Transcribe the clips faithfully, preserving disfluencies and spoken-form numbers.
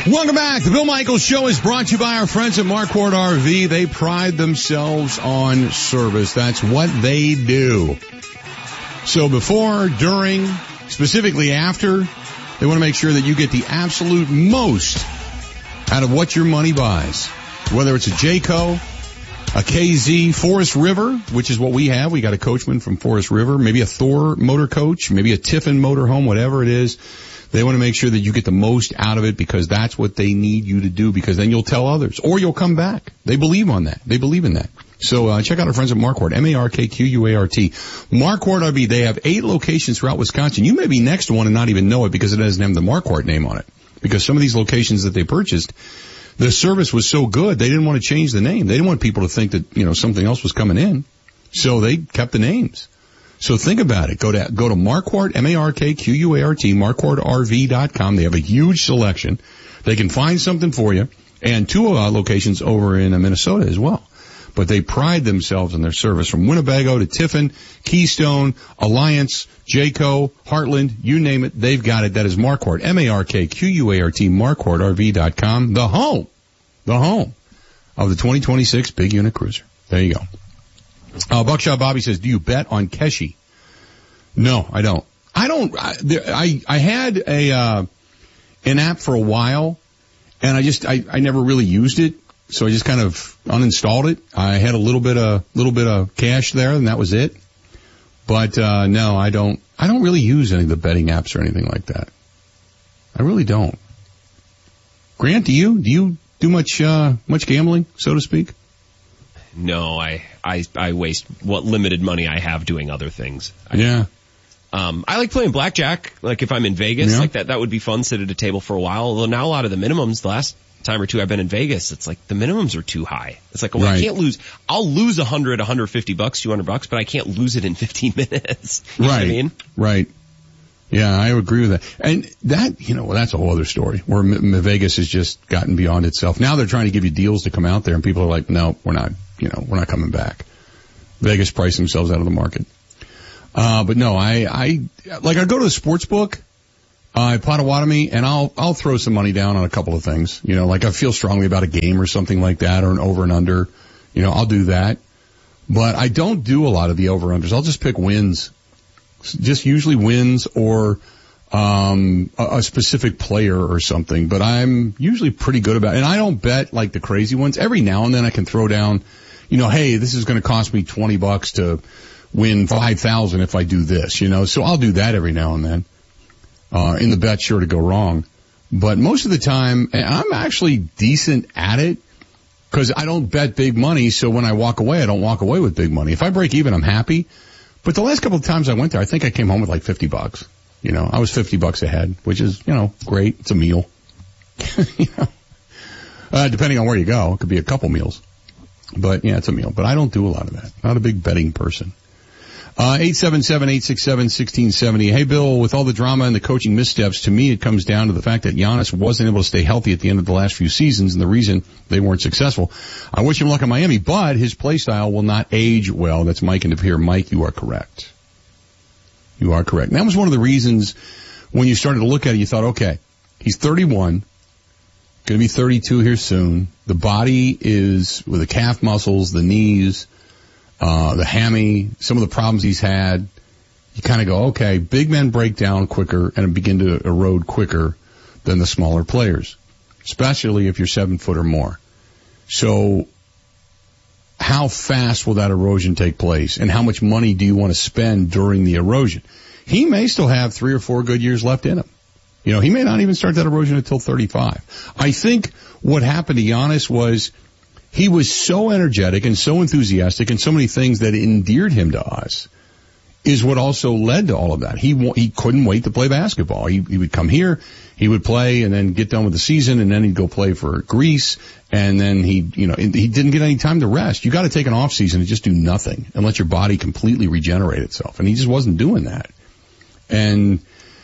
Welcome back. The Bill Michaels Show is brought to you by our friends at Marquardt R V. They pride themselves on service. That's what they do. So before, during, specifically after, they want to make sure that you get the absolute most out of what your money buys. Whether it's a Jayco, a K Z, Forest River, which is what we have. We got a Coachman from Forest River, maybe a Thor motor coach, maybe a Tiffin motorhome, whatever it is. They want to make sure that you get the most out of it because that's what they need you to do, because then you'll tell others or you'll come back. They believe on that. They believe in that. So uh, check out our friends at Marquardt, M A R K Q U A R T. Marquardt R V, they have eight locations throughout Wisconsin. You may be next to one and not even know it because it doesn't have the Marquardt name on it. Because some of these locations that they purchased, the service was so good, they didn't want to change the name. They didn't want people to think that, you know, something else was coming in. So they kept the names. So think about it. Go to, go to Marquardt, M A R K Q U A R T, Marquardt R V dot com. They have a huge selection. They can find something for you. And two uh, locations over in uh, Minnesota as well. But they pride themselves in their service from Winnebago to Tiffin, Keystone, Alliance, Jayco, Heartland, you name it, they've got it. That is Marquardt, M A R K Q U A R T, Marquardt R V dot com, the home, the home of the twenty twenty-six Big Unit Cruiser. There you go. Uh, Buckshot Bobby says, do you bet on Keshi? No, I don't. I don't, I, there, I, I had a, uh, an app for a while, and I just, I, I never really used it. So I just kind of uninstalled it. I had a little bit of, little bit of cash there, and that was it. But, uh, no, I don't, I don't really use any of the betting apps or anything like that. I really don't. Grant, do you, do you do much, uh, much gambling, so to speak? No, I, I, I waste what limited money I have doing other things. I, yeah. Um, I like playing blackjack. Like if I'm in Vegas, yeah. like that, that would be fun. Sit at a table for a while. Although now a lot of the minimums, the last time or two I've been in Vegas, it's like the minimums are too high. It's like, well, right. I can't lose. I'll lose a hundred, a hundred fifty bucks, two hundred bucks, but I can't lose it in fifteen minutes. You right. know what I mean? Right. Yeah, I agree with that. And that, you know, well, that's a whole other story where M- Vegas has just gotten beyond itself. Now they're trying to give you deals to come out there, and people are like, no, we're not, you know, we're not coming back. Vegas priced themselves out of the market. Uh, but no, I, I, like I go to the sports book, uh, Potawatomi, and I'll, I'll throw some money down on a couple of things. You know, like I feel strongly about a game or something like that, or an over and under. You know, I'll do that. But I don't do a lot of the over-unders. I'll just pick wins. Just usually wins or, um, a, a specific player or something. But I'm usually pretty good about it. And I don't bet like the crazy ones. Every now and then I can throw down, you know, hey, this is going to cost me twenty bucks to win five thousand if I do this, you know. So I'll do that every now and then. Uh, in the bet, sure to go wrong. But most of the time, and I'm actually decent at it because I don't bet big money. So when I walk away, I don't walk away with big money. If I break even, I'm happy. But the last couple of times I went there, I think I came home with like fifty bucks. You know, I was fifty bucks ahead, which is, you know, great. It's a meal. you know, uh, depending on where you go, it could be a couple meals. But yeah, it's a meal. But I don't do a lot of that. Not a big betting person. Uh, eight seven seven, eight six seven, one six seven zero. Hey, Bill, with all the drama and the coaching missteps, to me it comes down to the fact that Giannis wasn't able to stay healthy at the end of the last few seasons and the reason they weren't successful. I wish him luck in Miami, but his play style will not age well. That's Mike in De Pere. Mike, you are correct. You are correct. And that was one of the reasons when you started to look at it, you thought, okay, he's thirty-one, going to be thirty-two here soon. The body is with the calf muscles, the knees, Uh, the hammy, some of the problems he's had, you kind of go, okay, big men break down quicker and begin to erode quicker than the smaller players, especially if you're seven foot or more. So how fast will that erosion take place, and how much money do you want to spend during the erosion? He may still have three or four good years left in him. You know, he may not even start that erosion until thirty-five. I think what happened to Giannis was he was so energetic and so enthusiastic and so many things that endeared him to us is what also led to all of that. He he couldn't wait to play basketball. He, he would come here, he would play, and then get done with the season, and then he'd go play for Greece, and then he, you know, he didn't get any time to rest. You got to take an off season and just do nothing and let your body completely regenerate itself. And he just wasn't doing that. And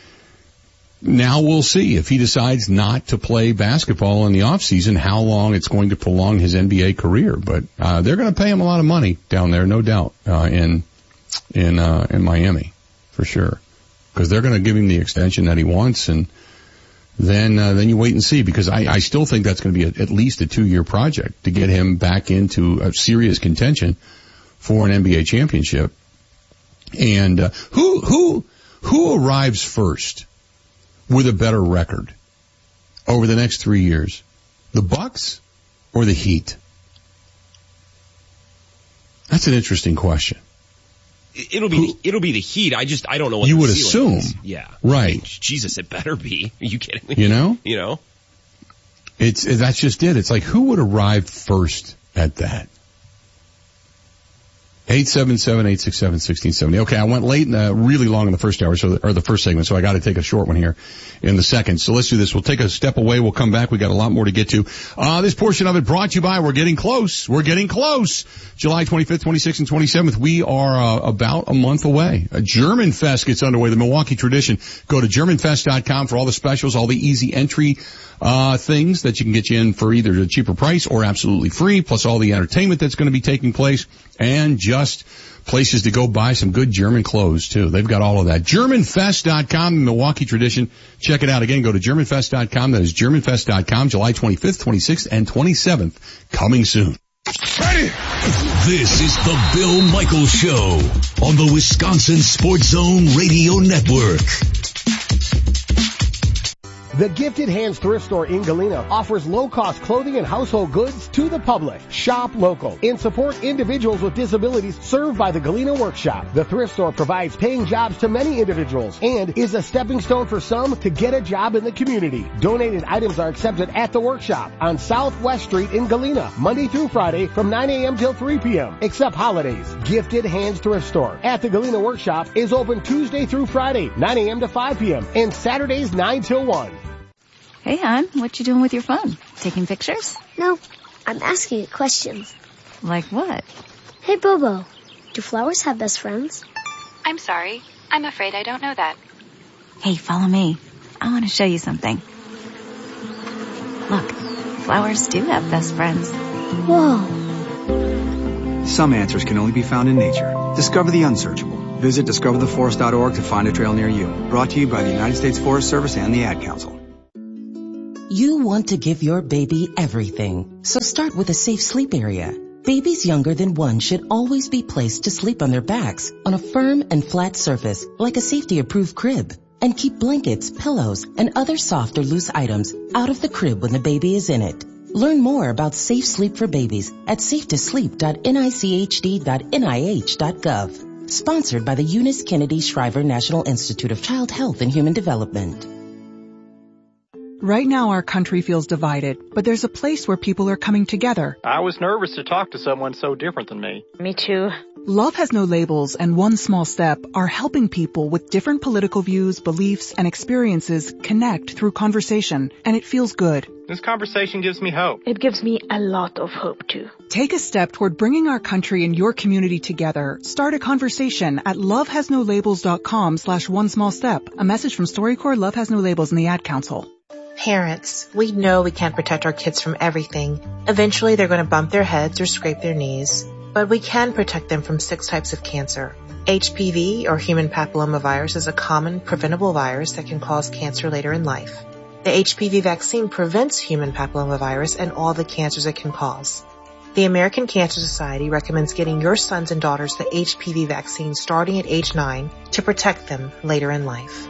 now we'll see if he decides not to play basketball in the off season, how long it's going to prolong his N B A career. But uh, they're going to pay him a lot of money down there, no doubt, uh, in in uh, in Miami for sure, because they're going to give him the extension that he wants, and then uh, then you wait and see, because I, I still think that's going to be a, at least a two-year project to get him back into a serious contention for an N B A championship. And uh, who who who arrives first with a better record over the next three years? The Bucks or the Heat? That's an interesting question. It'll be Who, it'll be the Heat. I just I don't know what you the would assume. Is. Yeah, right. Jesus, it better be. Are you kidding me? You know, you know, it's that's just it. It's like, who would arrive first at that? eight seven seven, eight six seven, one six seven zero. Okay, I went late and uh, really long in the first hour, so or the first segment, so I got to take a short one here in the second. So let's do this. We'll take a step away. We'll come back. We got a lot more to get to. Uh, this portion of it brought to you by, we're getting close. We're getting close. July twenty-fifth, twenty-sixth, and twenty-seventh. We are uh, about a month away. A German Fest gets underway, the Milwaukee tradition. Go to German Fest dot com for all the specials, all the easy entry uh things that you can get you in for either a cheaper price or absolutely free, plus all the entertainment that's going to be taking place, and just places to go buy some good German clothes too. They've got all of that. German Fest dot com, Milwaukee tradition. Check it out. Again, go to German Fest dot com. That is German Fest dot com. July twenty-fifth, twenty-sixth, and twenty-seventh. Coming soon. Ready? This is the Bill Michaels Show on the Wisconsin Sports Zone Radio Network. The Gifted Hands Thrift Store in Galena offers low-cost clothing and household goods to the public. Shop local and support individuals with disabilities served by the Galena Workshop. The thrift store provides paying jobs to many individuals and is a stepping stone for some to get a job in the community. Donated items are accepted at the workshop on Southwest Street in Galena, Monday through Friday from nine a.m. till three p.m. except holidays. Gifted Hands Thrift Store at the Galena Workshop is open Tuesday through Friday, nine a.m. to five p.m. and Saturdays nine till one. Hey, hon, what you doing with your phone? Taking pictures? No, I'm asking it questions. Like what? Hey, Bobo, do flowers have best friends? I'm sorry. I'm afraid I don't know that. Hey, follow me. I want to show you something. Look, flowers do have best friends. Whoa. Some answers can only be found in nature. Discover the unsearchable. Visit discover the forest dot org to find a trail near you. Brought to you by the United States Forest Service and the Ad Council. You want to give your baby everything, so start with a safe sleep area. Babies younger than one should always be placed to sleep on their backs on a firm and flat surface like a safety-approved crib. And keep blankets, pillows, and other soft or loose items out of the crib when the baby is in it. Learn more about safe sleep for babies at safe to sleep dot N I C H D dot N I H dot gov. Sponsored by the Eunice Kennedy Shriver National Institute of Child Health and Human Development. Right now our country feels divided, but there's a place where people are coming together. I was nervous to talk to someone so different than me. Me too. Love Has No Labels and One Small Step are helping people with different political views, beliefs, and experiences connect through conversation, and it feels good. This conversation gives me hope. It gives me a lot of hope too. Take a step toward bringing our country and your community together. Start a conversation at love has no labels dot com slash one small step. A message from StoryCorps, Love Has No Labels, and the Ad Council. Parents, we know we can't protect our kids from everything. Eventually they're going to bump their heads or scrape their knees. But we can protect them from six types of cancer. H P V, or human papillomavirus, is a common preventable virus that can cause cancer later in life. The H P V vaccine prevents human papillomavirus and all the cancers it can cause. The American Cancer Society recommends getting your sons and daughters the H P V vaccine starting at age nine to protect them later in life.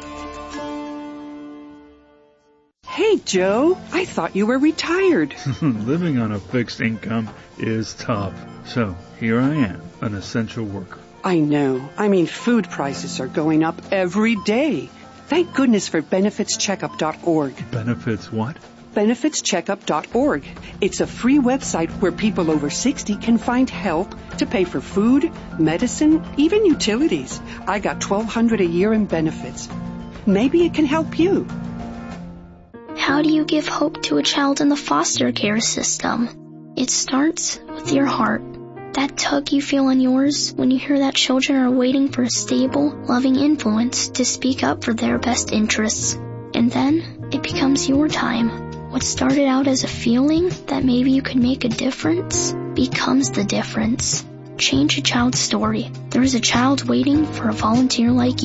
Hey, Joe, I thought you were retired. Living on a fixed income is tough. So here I am, an essential worker. I know. I mean, food prices are going up every day. Thank goodness for benefits checkup dot org. Benefits what? benefits checkup dot org. It's a free website where people over sixty can find help to pay for food, medicine, even utilities. I got twelve hundred dollars a year in benefits. Maybe it can help you. How do you give hope to a child in the foster care system? It starts with your heart. That tug you feel in yours when you hear that children are waiting for a stable, loving influence to speak up for their best interests. And then it becomes your time. What started out as a feeling that maybe you could make a difference becomes the difference. Change a child's story. There is a child waiting for a volunteer like you.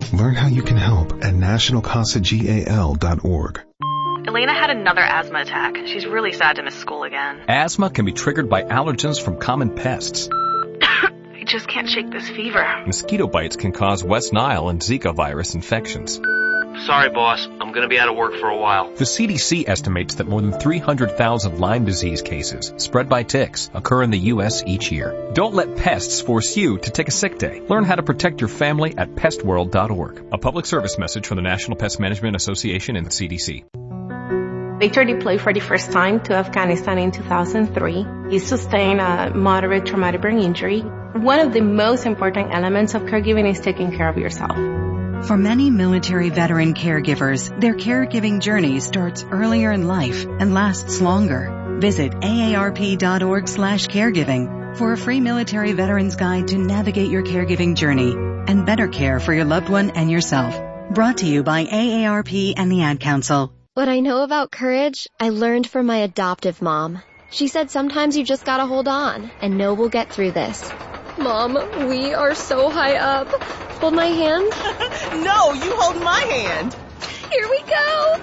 Learn how you can help at national casa gal dot org. Elena had another asthma attack. She's really sad to miss school again. Asthma can be triggered by allergens from common pests. I just can't shake this fever. Mosquito bites can cause West Nile and Zika virus infections. Sorry, boss. I'm going to be out of work for a while. The C D C estimates that more than three hundred thousand Lyme disease cases spread by ticks occur in the U S each year. Don't let pests force you to take a sick day. Learn how to protect your family at pest world dot org. A public service message from the National Pest Management Association and the C D C. Victor deployed for the first time to Afghanistan in two thousand three. He sustained a moderate traumatic brain injury. One of the most important elements of caregiving is taking care of yourself. For many military veteran caregivers, their caregiving journey starts earlier in life and lasts longer. Visit A A R P dot org slash caregiving for a free military veterans guide to navigate your caregiving journey and better care for your loved one and yourself. Brought to you by A A R P and the Ad Council. What I know about courage, I learned from my adoptive mom. She said sometimes you just gotta hold on and know we'll get through this. Mom, we are so high up. Hold my hand. No, you hold my hand. Here we go.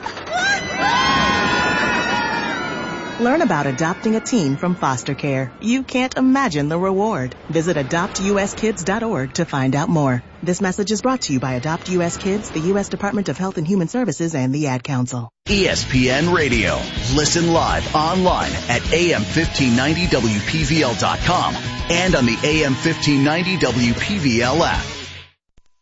Learn about adopting a teen from foster care. You can't imagine the reward. Visit adopt U S kids dot org to find out more. This message is brought to you by Adopt U S Kids, the U S Department of Health and Human Services, and the Ad Council. E S P N Radio. Listen live online at A M fifteen ninety W P V L dot com and on the A M fifteen ninety W P V L app.